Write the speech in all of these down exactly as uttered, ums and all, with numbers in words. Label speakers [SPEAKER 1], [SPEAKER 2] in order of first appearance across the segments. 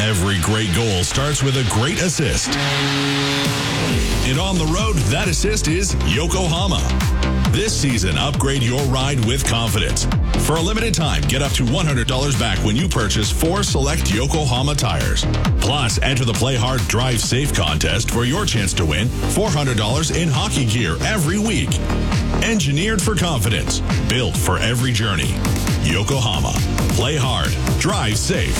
[SPEAKER 1] Every great goal starts with a great assist. And on the road, that assist is Yokohama. This season, upgrade your ride with confidence. For a limited time, get up to one hundred dollars back when you purchase four select Yokohama tires. Plus, enter the Play Hard, Drive Safe contest for your chance to win four hundred dollars in hockey gear every week. Engineered for confidence, built for every journey. Yokohama. Play hard, drive safe.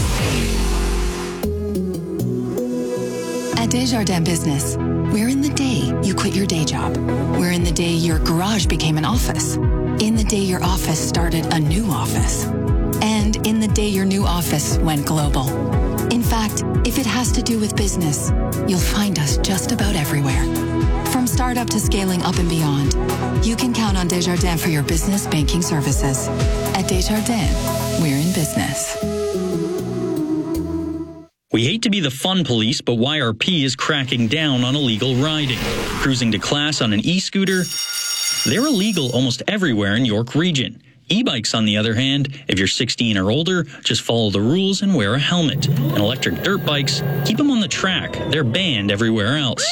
[SPEAKER 2] At Desjardins Business, we're in the day you quit your day job. We're in the day your garage became an office. In the day your office started a new office. And in the day your new office went global. In fact, if it has to do with business, you'll find us just about everywhere. From startup to scaling up and beyond, you can count on Desjardins for your business banking services. At Desjardins, we're in business.
[SPEAKER 3] We hate to be the fun police, but Y R P is cracking down on illegal riding. Cruising to class on an e-scooter, they're illegal almost everywhere in York Region. E-bikes, on the other hand, if you're sixteen or older, just follow the rules and wear a helmet. And electric dirt bikes, keep them on the track. They're banned everywhere else.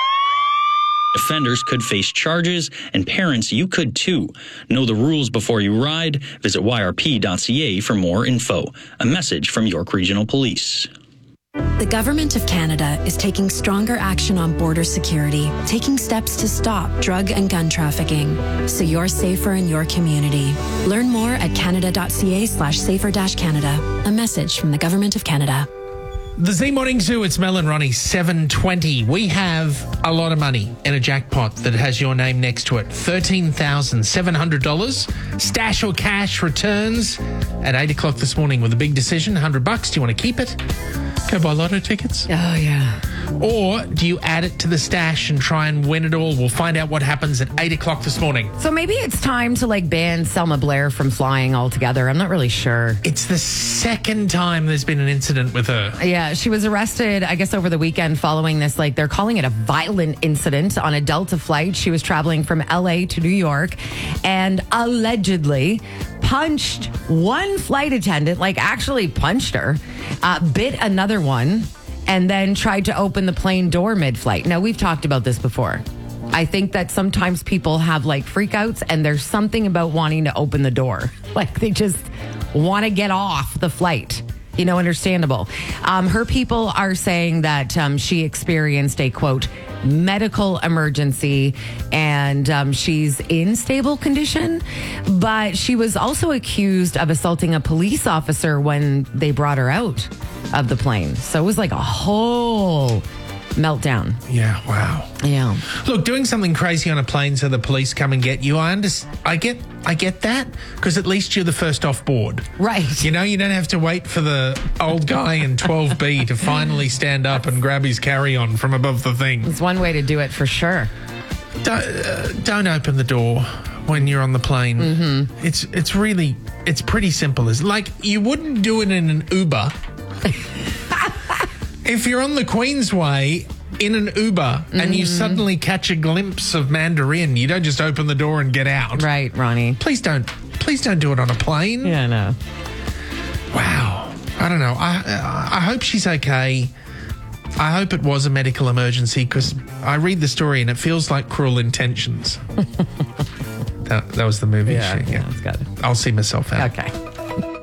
[SPEAKER 3] Offenders could face charges, and parents, you could too. Know the rules before you ride. Visit y r p dot c a for more info. A message from York Regional Police.
[SPEAKER 4] The Government of Canada is taking stronger action on border security, taking steps to stop drug and gun trafficking, so you're safer in your community. Learn more at canada.ca slash safer dash Canada. A message from the Government of Canada.
[SPEAKER 5] The Z Morning Zoo, it's Mel and Ronnie, seven twenty. We have a lot of money in a jackpot that has your name next to it. thirteen thousand seven hundred dollars. Stash or cash returns at eight o'clock this morning with a big decision. one hundred bucks. Do you want to keep it? Go buy lotto tickets?
[SPEAKER 6] Oh, yeah.
[SPEAKER 5] Or do you add it to the stash and try and win it all? We'll find out what happens at eight o'clock this morning.
[SPEAKER 6] So maybe it's time to like ban Selma Blair from flying altogether. I'm not really sure.
[SPEAKER 5] It's the second time there's been an incident with her.
[SPEAKER 6] Yeah, she was arrested, I guess, over the weekend following this. Like, they're calling it a violent incident on a Delta flight. She was traveling from L A to New York and allegedly punched one flight attendant, like actually punched her, uh, bit another one, and then tried to open the plane door mid-flight. Now, we've talked about this before. I think that sometimes people have like freakouts, and there's something about wanting to open the door. Like, they just want to get off the flight. You know, understandable. Um, her people are saying that um, she experienced a, quote, medical emergency, and um, she's in stable condition. But she was also accused of assaulting a police officer when they brought her out of the plane. So it was like a whole meltdown.
[SPEAKER 5] Yeah, wow.
[SPEAKER 6] Yeah.
[SPEAKER 5] Look, doing something crazy on a plane so the police come and get you, I understand. I get I get that, because at least you're the first off board.
[SPEAKER 6] Right.
[SPEAKER 5] You know, you don't have to wait for the old guy in twelve B to finally stand up and grab his carry-on from above the thing.
[SPEAKER 6] It's one way to do it for sure.
[SPEAKER 5] Don't, uh, don't open the door when you're on the plane. Mm-hmm. It's it's really, it's pretty simple. It's like, you wouldn't do it in an Uber. If you're on the Queensway in an Uber mm-hmm. and you suddenly catch a glimpse of Mandarin, you don't just open the door and get out.
[SPEAKER 6] Right, Ronnie.
[SPEAKER 5] Please don't, please don't do it on a plane.
[SPEAKER 6] Yeah, no.
[SPEAKER 5] Wow. I don't know. I I hope she's okay. I hope it was a medical emergency, because I read the story and it feels like Cruel Intentions. that, that was the movie.
[SPEAKER 6] Yeah,
[SPEAKER 5] yeah.
[SPEAKER 6] yeah, it's got it.
[SPEAKER 5] I'll see myself out.
[SPEAKER 6] Okay.